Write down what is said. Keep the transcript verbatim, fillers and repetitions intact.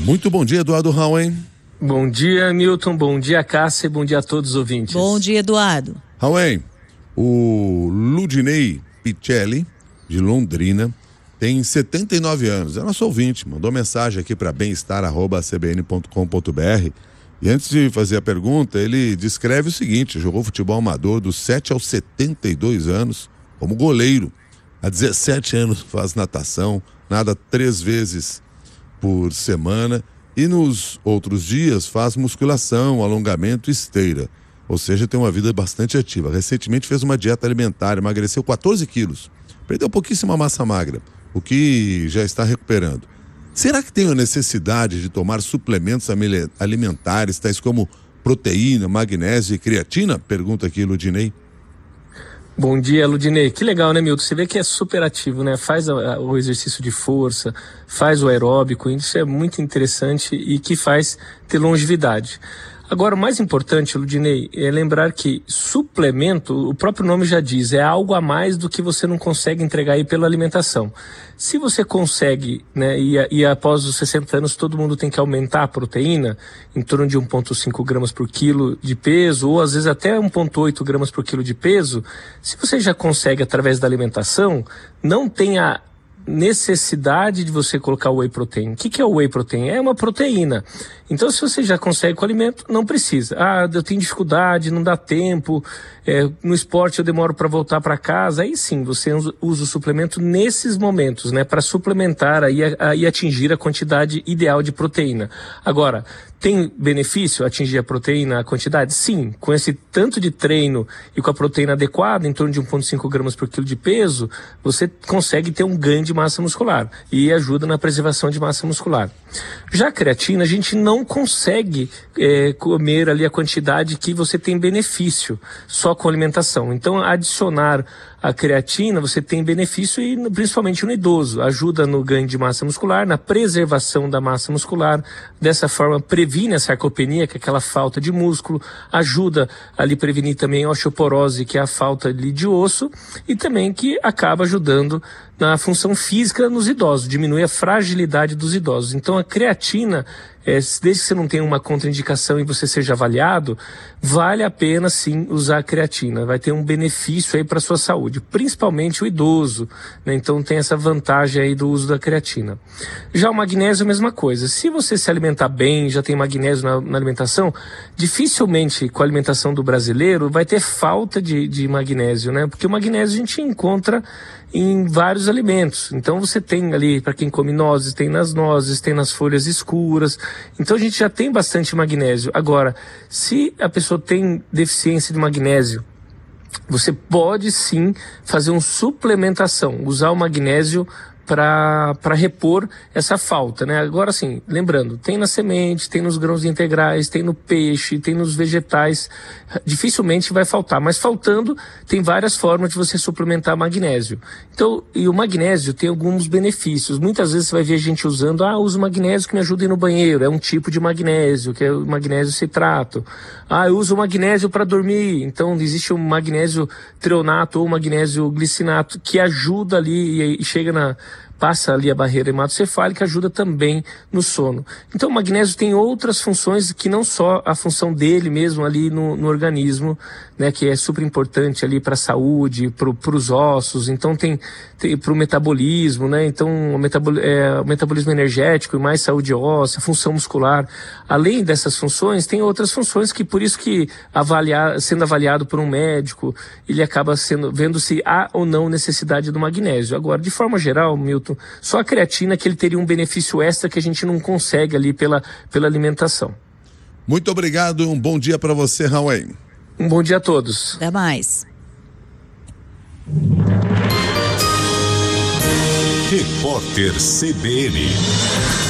Muito bom dia, Eduardo Rauen. Bom dia, Milton. Bom dia, Cássia. Bom dia a todos os ouvintes. Bom dia, Eduardo. Rauen, o Ludinei Picelli, de Londrina, tem setenta e nove anos. É nosso ouvinte. Mandou mensagem aqui para bem-estar arroba c b n ponto com ponto b r. E antes de fazer a pergunta, ele descreve o seguinte: jogou futebol amador dos sete aos setenta e dois anos como goleiro. Há dezessete anos faz natação, nada três vezes por semana e nos outros dias faz musculação, alongamento e esteira. Ou seja, tem uma vida bastante ativa. Recentemente fez uma dieta alimentar, emagreceu quatorze quilos, perdeu pouquíssima massa magra, o que já está recuperando. Será que tem a necessidade de tomar suplementos alimentares, tais como proteína, magnésio e creatina? Pergunta aqui, Ludinei. Bom dia, Ludinei. Que legal, né, Milton? Você vê que é super ativo, né? Faz a, a, o exercício de força, faz o aeróbico, isso é muito interessante e que faz ter longevidade. Agora, o mais importante, Ludinei, é lembrar que suplemento, o próprio nome já diz, é algo a mais do que você não consegue entregar aí pela alimentação. Se você consegue, né, e, e após os sessenta anos todo mundo tem que aumentar a proteína, em torno de um vírgula cinco gramas por quilo de peso, ou às vezes até um vírgula oito gramas por quilo de peso, se você já consegue através da alimentação, não tem a necessidade de você colocar o whey protein. O que, que é o whey protein? É uma proteína. Então, se você já consegue com o alimento, não precisa. Ah, eu tenho dificuldade, não dá tempo, é, no esporte eu demoro para voltar para casa. Aí sim, você usa, usa o suplemento nesses momentos, né, para suplementar aí a, a, e atingir a quantidade ideal de proteína. Agora, tem benefício atingir a proteína, a quantidade? Sim. Com esse tanto de treino e com a proteína adequada, em torno de um vírgula cinco gramas por quilo de peso, você consegue ter um ganho de massa muscular e ajuda na preservação de massa muscular. Já a creatina, a gente não consegue é, comer ali a quantidade que você tem benefício só com alimentação. Então, adicionar a creatina, você tem benefício e principalmente no idoso, ajuda no ganho de massa muscular, na preservação da massa muscular, dessa forma previne a sarcopenia, que é aquela falta de músculo, ajuda ali prevenir também a osteoporose, que é a falta ali de osso, e também que acaba ajudando na função física nos idosos, diminui a fragilidade dos idosos. Então a creatina, é, desde que você não tenha uma contraindicação e você seja avaliado, vale a pena sim usar a creatina, vai ter um benefício aí para a sua saúde, principalmente o idoso, né? Então tem essa vantagem aí do uso da creatina. Já o magnésio é a mesma coisa, se você se alimentar bem, já tem magnésio na, na alimentação, dificilmente com a alimentação do brasileiro vai ter falta de, de magnésio, né? Porque o magnésio a gente encontra em vários alimentos. Então você tem ali, para quem come nozes, tem nas nozes, tem nas folhas escuras. Então a gente já tem bastante magnésio. Agora, se a pessoa tem deficiência de magnésio, você pode sim fazer uma suplementação, usar o magnésio para para repor essa falta, né? Agora sim, lembrando, tem na semente, tem nos grãos integrais, tem no peixe, tem nos vegetais, dificilmente vai faltar, mas faltando, tem várias formas de você suplementar magnésio. Então, e o magnésio tem alguns benefícios, muitas vezes você vai ver gente usando, ah, uso magnésio que me ajuda a ir no banheiro, é um tipo de magnésio, que é o magnésio citrato. Ah, eu uso magnésio para dormir, então existe um magnésio treonato ou magnésio glicinato, que ajuda ali e chega na passa ali a barreira hematocefálica, ajuda também no sono. Então o magnésio tem outras funções que não só a função dele mesmo ali no, no organismo, né, que é super importante ali para a saúde, para os ossos, então tem, tem para o metabolismo, né, então o, metabol, é, o metabolismo energético e mais saúde óssea, função muscular. Além dessas funções, tem outras funções que por isso que avaliar, sendo avaliado por um médico, ele acaba sendo, vendo se há ou não necessidade do magnésio. Agora, de forma geral, Milton, só a creatina que ele teria um benefício extra que a gente não consegue ali pela, pela alimentação. Muito obrigado e um bom dia para você, Rauen. Um bom dia a todos. Até mais. Repórter C B N.